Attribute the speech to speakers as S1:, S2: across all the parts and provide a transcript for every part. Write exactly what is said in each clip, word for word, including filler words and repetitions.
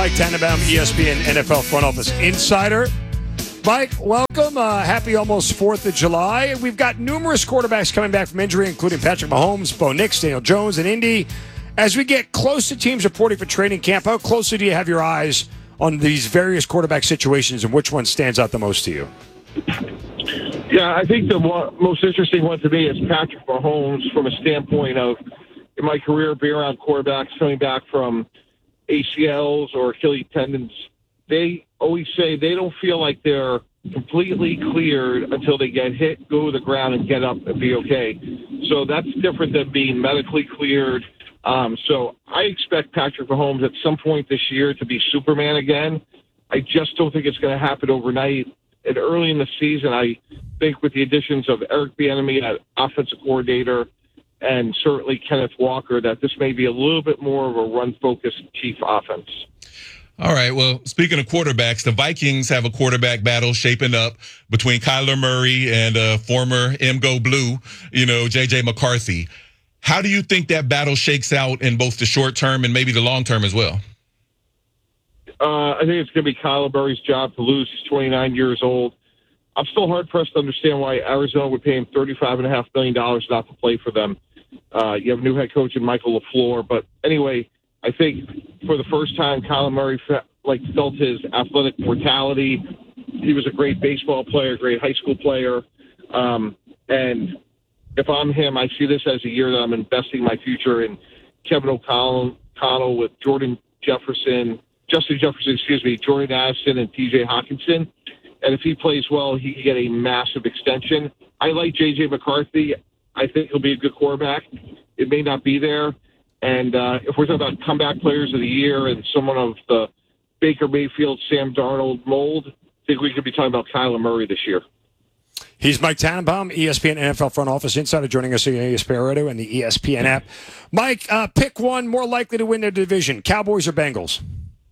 S1: Mike Tannenbaum, E S P N N F L Front Office Insider. Mike, welcome. Uh, happy almost fourth of July. We've got numerous quarterbacks coming back from injury, including Patrick Mahomes, Bo Nix, Daniel Jones, and Indy. As we get close to teams reporting for training camp, how closely do you have your eyes on these various quarterback situations, and which one stands out the most to you?
S2: Yeah, I think the one, most interesting one to me is Patrick Mahomes from a standpoint of, in my career, being around quarterbacks coming back from A C Ls or Achilles tendons. They always say they don't feel like they're completely cleared until they get hit, go to the ground, and get up and be okay. So that's different than being medically cleared. Um, so I expect Patrick Mahomes at some point this year to be Superman again. I just don't think it's going to happen overnight. And early in the season, I think with the additions of Eric Bieniemy at offensive coordinator and certainly Kenneth Walker, that this may be a little bit more of a run-focused chief offense.
S3: All right, well, speaking of quarterbacks, the Vikings have a quarterback battle shaping up between Kyler Murray and uh, former M Go Blue, you know, J J McCarthy. How do you think that battle shakes out in both the short term and maybe the long term as well?
S2: Uh, I think it's going to be Kyler Murray's job to lose. He's twenty-nine years old. I'm still hard-pressed to understand why Arizona would pay him thirty-five point five million dollars not to play for them. Uh, you have a new head coach in Michael LaFleur. But anyway, I think for the first time, Kyler Murray fe- like felt his athletic mortality. He was a great baseball player, great high school player. Um, and if I'm him, I see this as a year that I'm investing my future in Kevin O'Connell, O'Connell with Jordan Jefferson, Justin Jefferson, excuse me, Jordan Addison, and T J Hawkinson. And if he plays well, he can get a massive extension. I like J J McCarthy. I think he'll be a good quarterback. It may not be there. And uh, if we're talking about comeback players of the year and someone of the Baker Mayfield, Sam Darnold mold, I think we could be talking about Kyler Murray this year.
S1: He's Mike Tannenbaum, E S P N N F L Front Office Insider, joining us on E S P N Radio and the E S P N app. Mike, uh, pick one more likely to win their division, Cowboys or Bengals?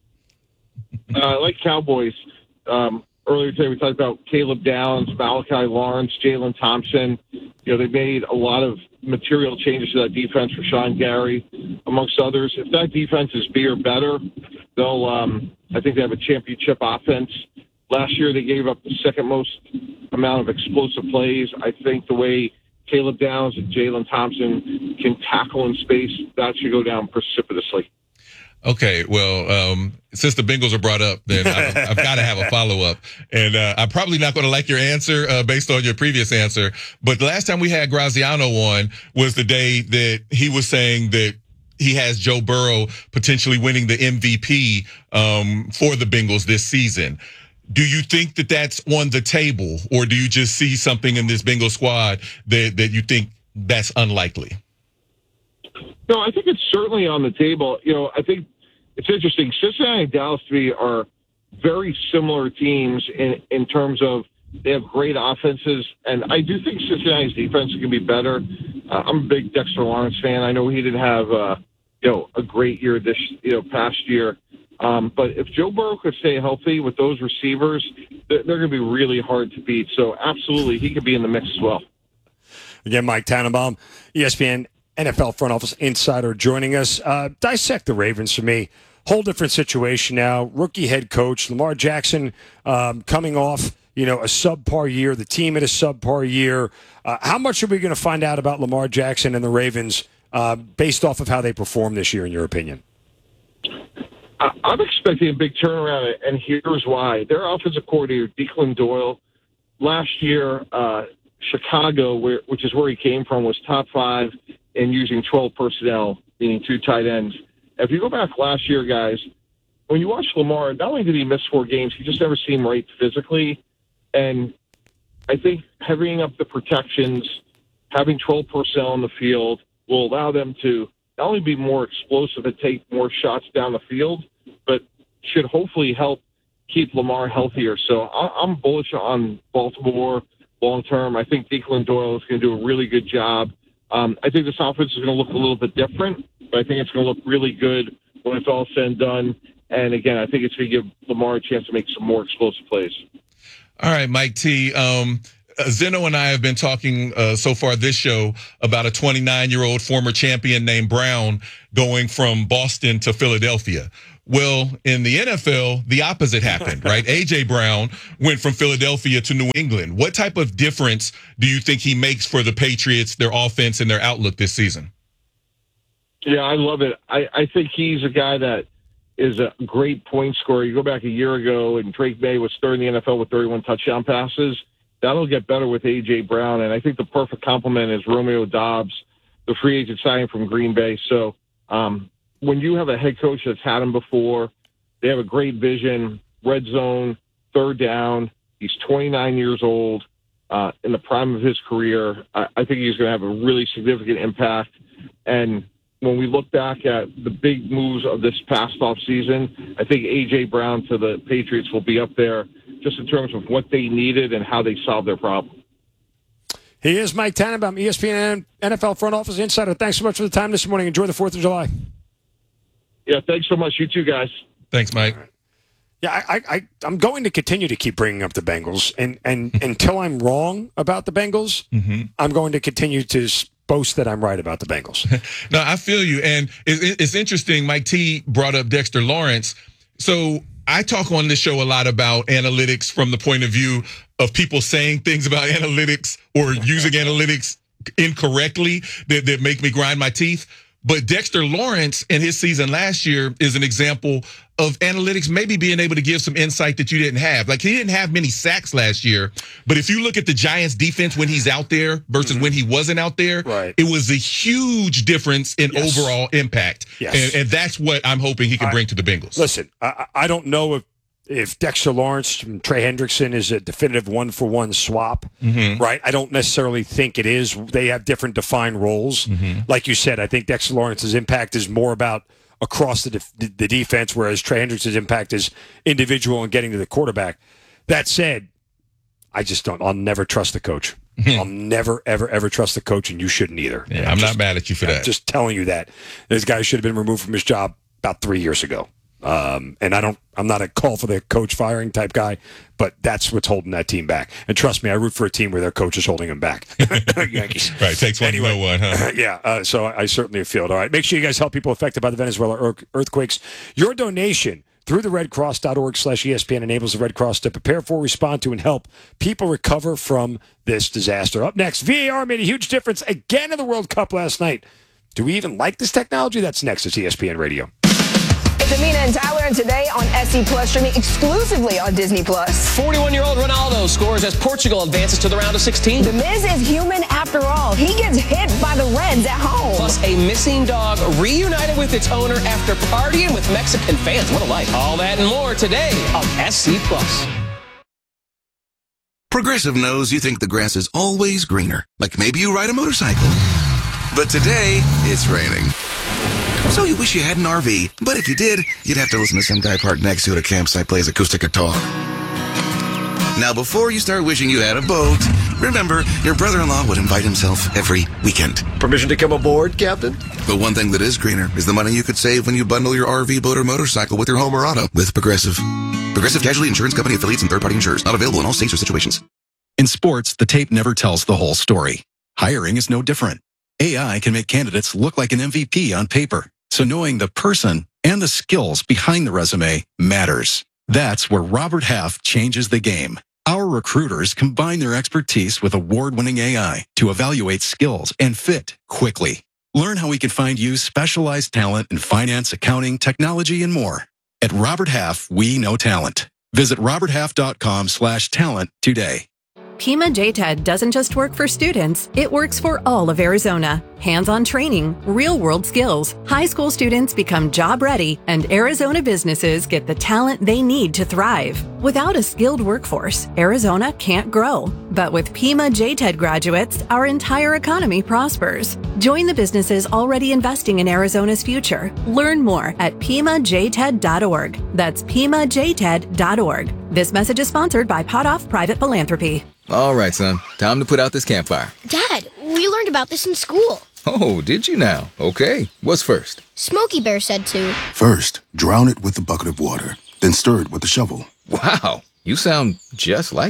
S2: Uh, I like Cowboys. Um, earlier today we talked about Caleb Downs, Malachi Lawrence, Jalen Thompson. You know, they made a lot of material changes to that defense for Sean Gary, amongst others. If that defense is B or better, they'll. Um, I think they have a championship offense. Last year they gave up the second most amount of explosive plays. I think the way Caleb Downs and Jalen Thompson can tackle in space, that should go down precipitously.
S3: Okay, well, um, since the Bengals are brought up, then I've, I've got to have a follow-up. And uh, I'm probably not going to like your answer uh, based on your previous answer. But the last time we had Graziano on was the day that he was saying that he has Joe Burrow potentially winning the M V P um, for the Bengals this season. Do you think that that's on the table, or do you just see something in this Bengals squad that, that you think that's unlikely?
S2: No, I think it's certainly on the table. You know, I think it's interesting. Cincinnati and Dallas to me are very similar teams in, in terms of they have great offenses, and I do think Cincinnati's defense can be better. Uh, I'm a big Dexter Lawrence fan. I know he didn't have, uh, you know, a great year this, you know, past year. Um, but if Joe Burrow could stay healthy with those receivers, they're, they're going to be really hard to beat. So absolutely, he could be in the mix as well.
S1: Again, Mike Tannenbaum, E S P N N F L Front Office Insider, joining us. Uh, dissect the Ravens for me. Whole different situation now. Rookie head coach Lamar Jackson um, coming off, you know, a subpar year. The team had a subpar year. Uh, how much are we going to find out about Lamar Jackson and the Ravens uh, based off of how they performed this year, in your opinion?
S2: I'm expecting a big turnaround, and here's why. Their offensive coordinator, Declan Doyle, last year, uh, Chicago, where, which is where he came from, was top five in using twelve personnel, meaning two tight ends. If you go back last year, guys, when you watch Lamar, not only did he miss four games, he just never seemed right physically. And I think heavying up the protections, having twelve personnel in the field will allow them to not only be more explosive and take more shots down the field, but should hopefully help keep Lamar healthier. So I'm bullish on Baltimore long term. I think Declan Doyle is going to do a really good job. Um, I think this offense is going to look a little bit different, but I think it's going to look really good when it's all said and done. And again, I think it's going to give Lamar a chance to make some more explosive plays.
S3: All right, Mike T. Um, uh, Zeno and I have been talking uh, so far this show about a twenty-nine-year-old former champion named Brown going from Boston to Philadelphia. Well, in the N F L, the opposite happened, right? A J. Brown went from Philadelphia to New England. What type of difference do you think he makes for the Patriots, their offense, and their outlook this season?
S2: Yeah, I love it. I, I think he's a guy that is a great point scorer. You go back a year ago, and Drake May was third in the N F L with thirty-one touchdown passes. That'll get better with A J. Brown, and I think the perfect complement is Romeo Doubs, the free agent signing from Green Bay. So um, when you have a head coach that's had him before, they have a great vision, red zone, third down. He's twenty-nine years old, uh, in the prime of his career. I, I think he's going to have a really significant impact. And when we look back at the big moves of this past offseason, I think A J. Brown to the Patriots will be up there just in terms of what they needed and how they solved their problem.
S1: He is Mike Tannenbaum, E S P N N F L front office insider. Thanks so much for the time this morning. Enjoy the fourth of July.
S2: Yeah, thanks so much. You too, guys.
S3: Thanks, Mike.
S1: Yeah, I, I, I'm going to continue to keep bringing up the Bengals, and, and until I'm wrong about the Bengals, mm-hmm. I'm going to continue to boast that I'm right about the Bengals.
S3: No, I feel you, and it, it's interesting. Mike T brought up Dexter Lawrence. So I talk on this show a lot about analytics from the point of view of people saying things about analytics or using analytics incorrectly that, that make me grind my teeth. But Dexter Lawrence in his season last year is an example of analytics maybe being able to give some insight that you didn't have. Like, he didn't have many sacks last year, but if you look at the Giants defense when he's out there versus mm-hmm. when he wasn't out there,
S1: right.
S3: it was a huge difference in yes. overall impact.
S1: Yes.
S3: And, and that's what I'm hoping he can
S1: I,
S3: bring to the Bengals.
S1: Listen, I, I don't know if If Dexter Lawrence and Trey Hendrickson is a definitive one-for-one swap, mm-hmm. right? I don't necessarily think it is. They have different defined roles. Mm-hmm. Like you said, I think Dexter Lawrence's impact is more about across the def- the defense, whereas Trey Hendrickson's impact is individual and getting to the quarterback. That said, I just don't. I'll never trust the coach. I'll never, ever, ever trust the coach, and you shouldn't either.
S3: Yeah, I'm, I'm just, not mad at you for
S1: I'm
S3: that.
S1: Just telling you that. This guy should have been removed from his job about three years ago. Um, and I don't, I'm not a call for the coach firing type guy, but that's what's holding that team back. And trust me, I root for a team where their coach is holding them back. Yankees.
S3: Right. Takes one
S1: anyway,
S3: to know one, huh?
S1: Yeah. Uh, so I, I certainly feel it. All right. Make sure you guys help people affected by the Venezuela earthquakes. Your donation through the redcross.org slash ESPN enables the Red Cross to prepare for, respond to, and help people recover from this disaster. Up next, V A R made a huge difference again in the World Cup last night. Do we even like this technology? That's next. It's E S P N Radio.
S4: It's Amina and Tyler, and today on S C Plus, streaming exclusively on Disney Plus.
S5: forty-one-year-old Ronaldo scores as Portugal advances to the round of sixteen.
S4: The Miz is human after all. He gets hit by the Reds at home.
S5: Plus, a missing dog reunited with its owner after partying with Mexican fans. What a life. All that and more today on S C Plus.
S6: Progressive knows you think the grass is always greener, like maybe you ride a motorcycle. But today, it's raining. So you wish you had an R V, but if you did, you'd have to listen to some guy parked next to you at a campsite play his acoustic guitar. Now, before you start wishing you had a boat, remember, your brother-in-law would invite himself every weekend.
S7: Permission to come aboard, Captain?
S6: But one thing that is greener is the money you could save when you bundle your R V, boat, or motorcycle with your home or auto with Progressive. Progressive Casualty Insurance Company affiliates and third-party insurers. Not available in all states or situations.
S8: In sports, the tape never tells the whole story. Hiring is no different. A I can make candidates look like an M V P on paper. So knowing the person and the skills behind the resume matters. That's where Robert Half changes the game. Our recruiters combine their expertise with award-winning A I to evaluate skills and fit quickly. Learn how we can find you specialized talent in finance, accounting, technology, and more. At Robert Half, we know talent. Visit roberthalf.com slash talent today.
S9: Pima J TED doesn't just work for students, it works for all of Arizona. Hands-on training, real-world skills, high school students become job-ready, and Arizona businesses get the talent they need to thrive. Without a skilled workforce, Arizona can't grow. But with Pima J TED graduates, our entire economy prospers. Join the businesses already investing in Arizona's future. Learn more at pima j ted dot org. That's pima j ted dot org. This message is sponsored by Potoff Private Philanthropy.
S10: All right, son. Time to put out this campfire.
S11: Dad, we learned about this in school.
S10: Oh, did you now? Okay. What's first?
S11: Smokey Bear said to.
S12: First, drown it with a bucket of water, then stir it with a shovel.
S10: Wow. You sound just like him.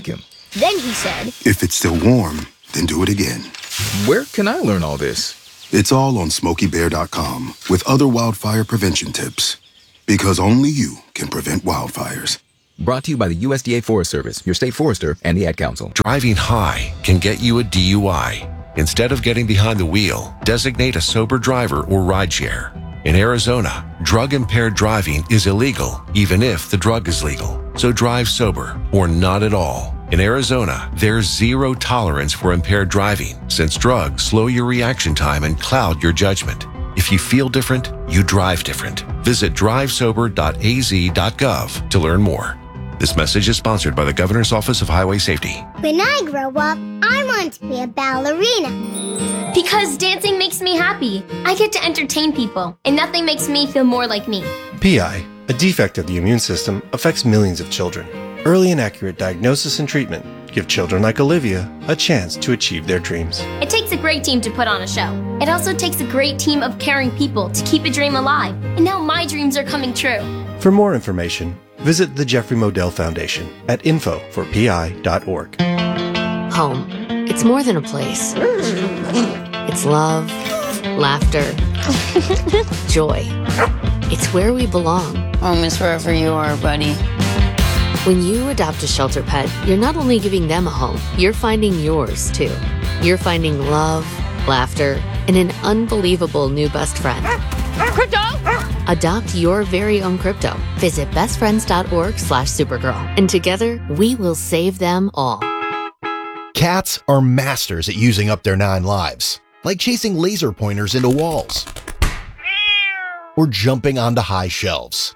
S11: Then he said,
S12: If it's still warm, then do it again.
S10: Where can I learn all this?
S12: It's all on Smokey Bear dot com with other wildfire prevention tips. Because only you can prevent wildfires.
S10: Brought to you by the U S D A Forest Service, your state forester, and the Ad Council.
S13: Driving high can get you a D U I. Instead of getting behind the wheel, designate a sober driver or rideshare. In Arizona, drug-impaired driving is illegal, even if the drug is legal. So drive sober or not at all. In Arizona, there's zero tolerance for impaired driving, since drugs slow your reaction time and cloud your judgment. If you feel different, you drive different. Visit drive sober dot a z dot gov to learn more. This message is sponsored by the Governor's Office of Highway Safety.
S11: when I grow up, I want to be a ballerina.
S14: Because dancing makes me happy. I get to entertain people, and nothing makes me feel more like me.
S15: P I, a defect of the immune system, affects millions of children. Early and accurate diagnosis and treatment give children like Olivia a chance to achieve their dreams.
S14: It takes a great team to put on a show. It also takes a great team of caring people to keep a dream alive. And now my dreams are coming true.
S15: For more information, visit the Jeffrey Modell Foundation at info for p i dot org.
S16: Home. It's more than a place. It's love, laughter, joy. It's where we belong.
S17: Home is wherever you are, buddy.
S16: When you adopt a shelter pet, you're not only giving them a home, you're finding yours too. You're finding love, laughter, and an unbelievable new best friend.
S17: Crypto!
S16: Adopt your very own crypto. Visit bestfriends.org slash supergirl. And together, we will save them all.
S18: Cats are masters at using up their nine lives, like chasing laser pointers into walls or jumping onto high shelves.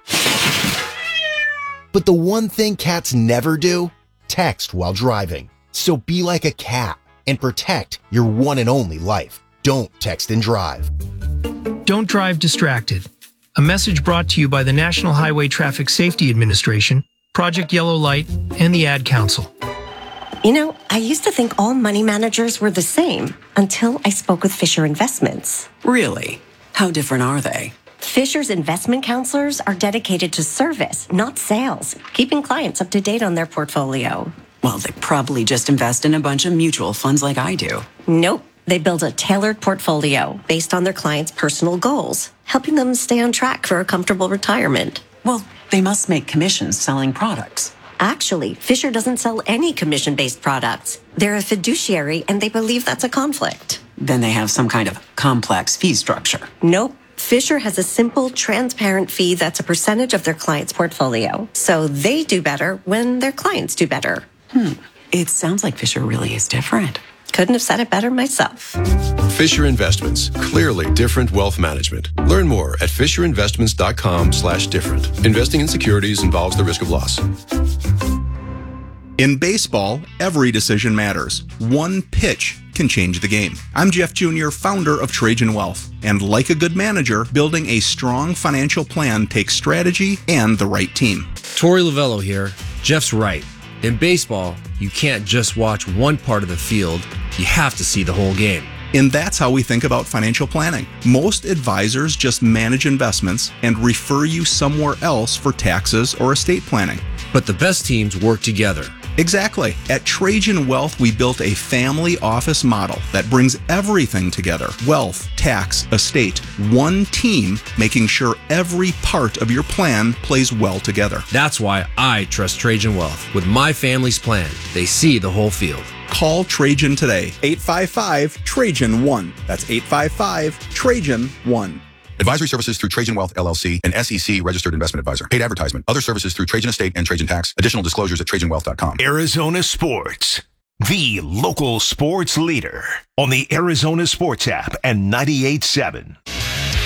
S18: But the one thing cats never do, text while driving. So be like a cat and protect your one and only life. Don't text and drive.
S19: Don't drive distracted. A message brought to you by the National Highway Traffic Safety Administration, Project Yellow Light, and the Ad Council.
S20: You know, I used to think all money managers were the same until I spoke with Fisher Investments.
S21: Really? How different are they?
S20: Fisher's investment counselors are dedicated to service, not sales, keeping clients up to date on their portfolio.
S21: Well, they probably just invest in a bunch of mutual funds like I do.
S20: Nope. They build a tailored portfolio based on their clients' personal goals, helping them stay on track for a comfortable retirement.
S21: Well, they must make commissions selling products.
S20: Actually, Fisher doesn't sell any commission-based products. They're a fiduciary, and they believe that's a conflict.
S21: Then they have some kind of complex fee structure.
S20: Nope. Fisher has a simple, transparent fee that's a percentage of their client's portfolio. So they do better when their clients do better.
S21: Hmm. It sounds like Fisher really is different.
S20: Couldn't have said it better myself.
S13: Fisher Investments, clearly different wealth management. Learn more at fisher investments dot com slash different. Investing in securities involves the risk of loss.
S22: In baseball, every decision matters. One pitch can change the game. I'm Jeff Junior, founder of Trajan Wealth. And like a good manager, building a strong financial plan takes strategy and the right team.
S23: Torey Lavello here. Jeff's right. In baseball, you can't just watch one part of the field. You have to see the whole game.
S22: And that's how we think about financial planning. Most advisors just manage investments and refer you somewhere else for taxes or estate planning.
S23: But the best teams work together.
S22: Exactly. At Trajan Wealth, we built a family office model that brings everything together. Wealth, tax, estate, one team, making sure every part of your plan plays well together.
S23: That's why I trust Trajan Wealth. With my family's plan, they see the whole field.
S22: Call Trajan today. eight five five, Trajan one. That's eight five five, Trajan one.
S24: Advisory services through Trajan Wealth, L L C, an S E C registered investment advisor. Paid advertisement. Other services through Trajan Estate and Trajan Tax. Additional disclosures at trajan wealth dot com.
S25: Arizona Sports, the local sports leader on the Arizona Sports app and ninety-eight point seven.